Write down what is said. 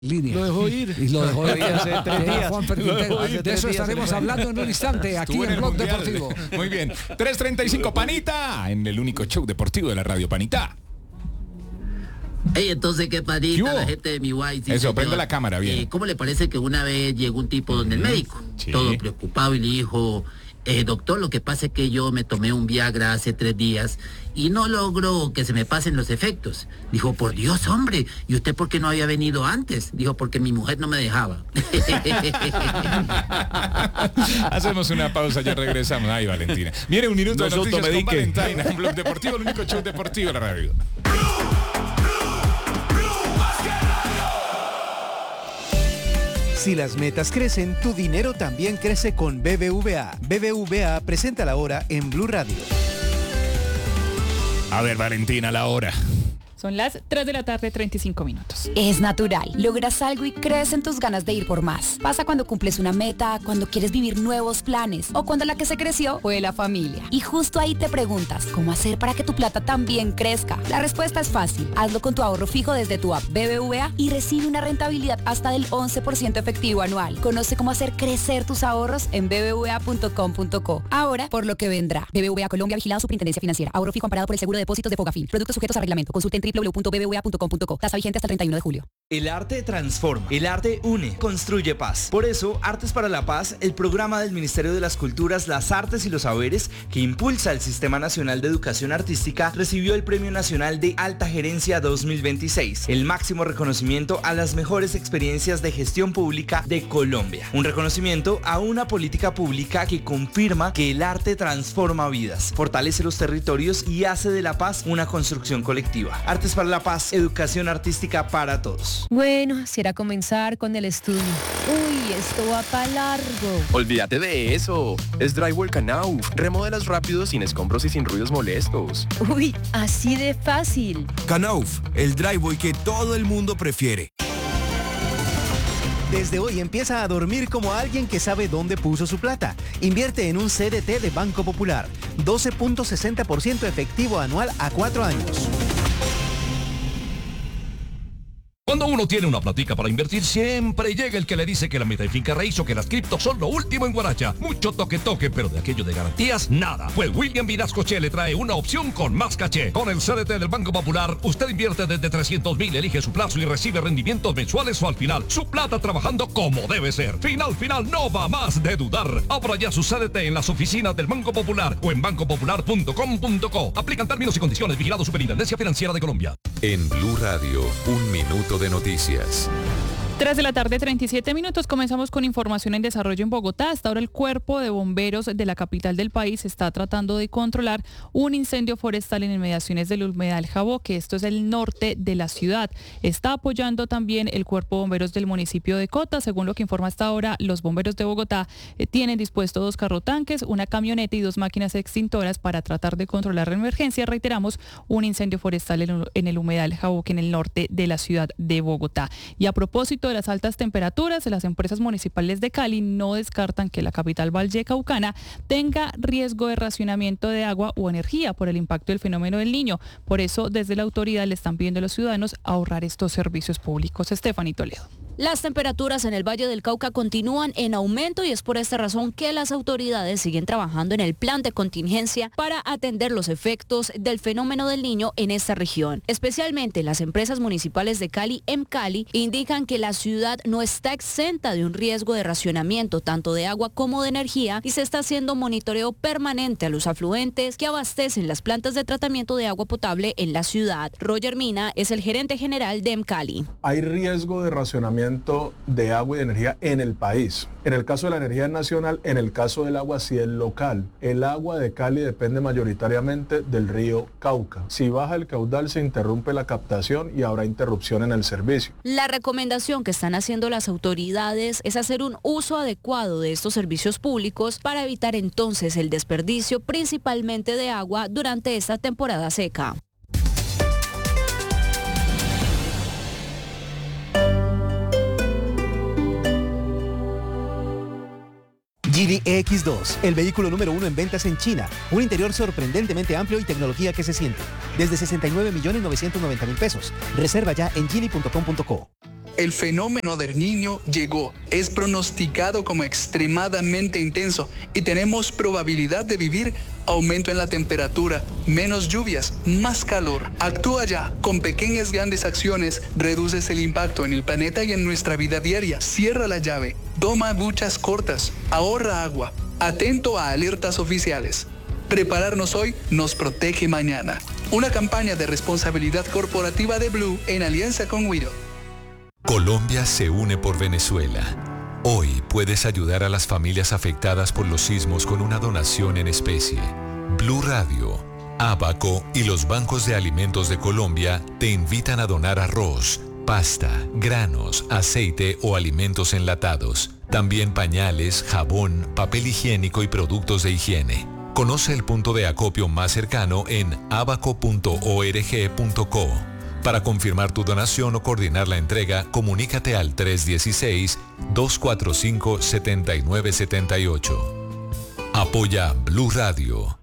Línea. Lo dejó ir. Y lo dejó ir hace 3 días. Juan Quintero. De eso estaremos hablando en un instante aquí en Blog Deportivo. Muy bien. 3:35, Panita, en el único show deportivo de la radio, Panita. Hey, entonces, ¿qué Panita? La gente de mi guay. Sí, eso, prende la cámara, bien. ¿Cómo le parece que una vez llegó un tipo donde el médico? Sí. Todo preocupado y le dijo, doctor, lo que pasa es que yo me tomé un Viagra hace 3 días y no logro que se me pasen los efectos. Dijo, por Dios, hombre, ¿y usted por qué no había venido antes? Dijo, porque mi mujer no me dejaba. Hacemos una pausa, ya regresamos. Ay, Valentina. Viene un minuto de noticias con Valentina en Blog Deportivo, el único show deportivo de la radio. Si las metas crecen, tu dinero también crece con BBVA. BBVA presenta la hora en Blue Radio. A ver, Valentina, la hora. Son las 3 de la tarde, 35 minutos. Es natural. Logras algo y crecen tus ganas de ir por más. Pasa cuando cumples una meta, cuando quieres vivir nuevos planes o cuando la que se creció fue la familia. Y justo ahí te preguntas, ¿cómo hacer para que tu plata también crezca? La respuesta es fácil. Hazlo con tu ahorro fijo desde tu app BBVA y recibe una rentabilidad hasta del 11% efectivo anual. Conoce cómo hacer crecer tus ahorros en bbva.com.co. Ahora, por lo que vendrá. BBVA Colombia, vigilado Superintendencia Financiera. Ahorro fijo amparado por el Seguro de Depósitos de Fogafín. Productos sujetos a reglamento. Consulte en www.bbva.com.co. Tasa vigente hasta el 31 de julio. El arte transforma, el arte une, construye paz. Por eso, Artes para la Paz, el programa del Ministerio de las Culturas, las Artes y los Saberes, que impulsa el Sistema Nacional de Educación Artística, recibió el Premio Nacional de Alta Gerencia 2026, el máximo reconocimiento a las mejores experiencias de gestión pública de Colombia. Un reconocimiento a una política pública que confirma que el arte transforma vidas, fortalece los territorios y hace de la paz una construcción colectiva. Artes para la Paz, educación artística para todos. Bueno, será comenzar con el estudio. Uy, esto va para largo. Olvídate de eso. Es Drywall Knauf. Remodelas rápido, sin escombros y sin ruidos molestos. Uy, así de fácil. Knauf, el drywall que todo el mundo prefiere. Desde hoy empieza a dormir como alguien que sabe dónde puso su plata. Invierte en un CDT de Banco Popular. 12.60% efectivo anual a 4 años. Cuando uno tiene una platica para invertir, siempre llega el que le dice que la meta de finca raíz o que las criptos son lo último en Guaracha. Mucho toque, pero de aquello de garantías, nada. Pues William Vinascoche le trae una opción con más caché. Con el CDT del Banco Popular, usted invierte desde 300,000, elige su plazo y recibe rendimientos mensuales o al final. Su plata trabajando como debe ser. Final, no va más de dudar. Abra ya su CDT en las oficinas del Banco Popular o en bancopopular.com.co. Aplican términos y condiciones. Vigilado Superintendencia Financiera de Colombia. En Blue Radio, un minuto de noticias. 3 de la tarde, 37 minutos. Comenzamos con información en desarrollo en Bogotá. Hasta ahora el cuerpo de bomberos de la capital del país está tratando de controlar un incendio forestal en inmediaciones del humedal Jabó, que esto es el norte de la ciudad. Está apoyando también el cuerpo de bomberos del municipio de Cota. Según lo que informa hasta ahora, los bomberos de Bogotá tienen dispuestos 2 carrotanques, una camioneta y 2 máquinas extintoras para tratar de controlar la emergencia. Reiteramos, un incendio forestal en el humedal Jabó, que en el norte de la ciudad de Bogotá. Y a propósito de las altas temperaturas, las empresas municipales de Cali no descartan que la capital vallecaucana tenga riesgo de racionamiento de agua o energía por el impacto del fenómeno del Niño. Por eso, desde la autoridad le están pidiendo a los ciudadanos ahorrar estos servicios públicos. Estefanía Toledo. Las temperaturas en el Valle del Cauca continúan en aumento y es por esta razón que las autoridades siguen trabajando en el plan de contingencia para atender los efectos del fenómeno del Niño en esta región. Especialmente las empresas municipales de Cali, EMCALI, indican que la ciudad no está exenta de un riesgo de racionamiento tanto de agua como de energía y se está haciendo monitoreo permanente a los afluentes que abastecen las plantas de tratamiento de agua potable en la ciudad. Roger Mina es el gerente general de EMCALI. Hay riesgo de racionamiento de agua y de energía en el país. En el caso de la energía nacional, en el caso del agua sí es local. El agua de Cali depende mayoritariamente del río Cauca. Si baja el caudal se interrumpe la captación y habrá interrupción en el servicio. La recomendación que están haciendo las autoridades es hacer un uso adecuado de estos servicios públicos para evitar entonces el desperdicio principalmente de agua durante esta temporada seca. Geely EX2, el vehículo número 1 en ventas en China. Un interior sorprendentemente amplio y tecnología que se siente. Desde 69.990.000 pesos. Reserva ya en geely.com.co. El fenómeno del Niño llegó, es pronosticado como extremadamente intenso y tenemos probabilidad de vivir aumento en la temperatura, menos lluvias, más calor. Actúa ya, con pequeñas grandes acciones, reduces el impacto en el planeta y en nuestra vida diaria. Cierra la llave, toma duchas cortas, ahorra agua, atento a alertas oficiales. Prepararnos hoy nos protege mañana. Una campaña de responsabilidad corporativa de Blue en alianza con Widow. Colombia se une por Venezuela. Hoy puedes ayudar a las familias afectadas por los sismos con una donación en especie. Blue Radio, Abaco y los bancos de alimentos de Colombia te invitan a donar arroz, pasta, granos, aceite o alimentos enlatados. También pañales, jabón, papel higiénico y productos de higiene. Conoce el punto de acopio más cercano en abaco.org.co. Para confirmar tu donación o coordinar la entrega, comunícate al 316-245-7978. Apoya Blue Radio.